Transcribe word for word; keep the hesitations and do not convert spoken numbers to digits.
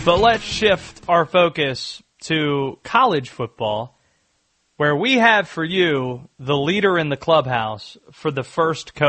But let's shift our focus to college football, where we have for you the leader in the clubhouse for the first coach